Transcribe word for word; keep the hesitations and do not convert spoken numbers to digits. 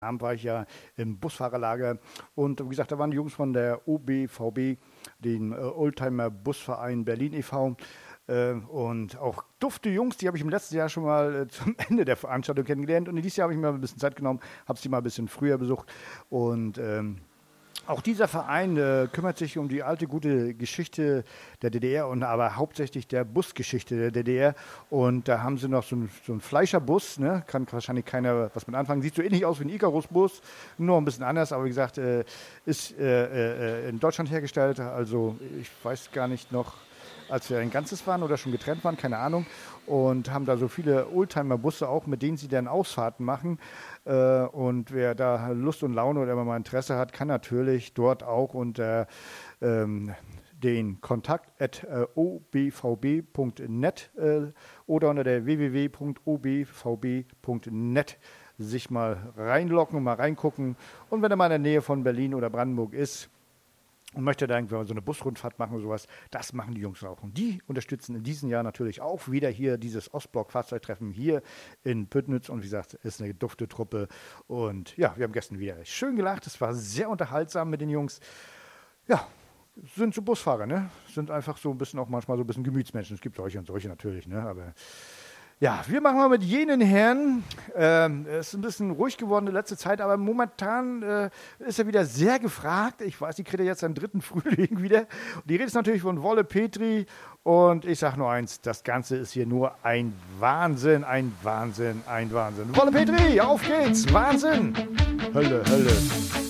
Abend war ich ja im Busfahrerlager und wie gesagt, da waren die Jungs von der O B V B, den äh, Oldtimer Busverein Berlin e V äh, und auch dufte Jungs, die habe ich im letzten Jahr schon mal äh, zum Ende der Veranstaltung kennengelernt und dieses Jahr habe ich mir ein bisschen Zeit genommen, habe sie mal ein bisschen früher besucht und ähm, auch dieser Verein äh, kümmert sich um die alte, gute Geschichte der D D R und aber hauptsächlich der Busgeschichte der D D R. Und da haben sie noch so einen so einen Fleischerbus, ne? Kann wahrscheinlich keiner was mit anfangen. Sieht so ähnlich aus wie ein Icarus-Bus, nur ein bisschen anders. Aber wie gesagt, äh, ist äh, äh, in Deutschland hergestellt. Also ich weiß gar nicht noch, als wir ein Ganzes waren oder schon getrennt waren, keine Ahnung. Und haben da so viele Oldtimer-Busse auch, mit denen sie dann Ausfahrten machen. Äh, und wer da Lust und Laune oder mal Interesse hat, kann natürlich dort auch unter ähm, den Kontakt at äh, o b v b punkt net äh, oder unter der w w w punkt o b v b punkt net sich mal reinlocken und mal reingucken. Und wenn er mal in der Nähe von Berlin oder Brandenburg ist, und möchte da irgendwie so eine Busrundfahrt machen oder sowas, das machen die Jungs auch. Und die unterstützen in diesem Jahr natürlich auch wieder hier dieses Ostblock-Fahrzeugtreffen hier in Püttnitz. Und wie gesagt, ist eine dufte Truppe. Und ja, wir haben gestern wieder schön gelacht. Es war sehr unterhaltsam mit den Jungs. Ja, sind so Busfahrer, ne? Sind einfach so ein bisschen auch manchmal so ein bisschen Gemütsmenschen. Es gibt solche und solche natürlich, ne? Aber ja, wir machen mal mit jenen Herren. Ähm, es ist ein bisschen ruhig geworden in letzter Zeit, aber momentan äh, ist er wieder sehr gefragt. Ich weiß, die kriegt er jetzt seinen dritten Frühling wieder. Und die Rede ist natürlich von Wolle Petri. Und ich sage nur eins, das Ganze ist hier nur ein Wahnsinn, ein Wahnsinn, ein Wahnsinn. Wolle Petri, auf geht's, Wahnsinn. Hölle, Hölle.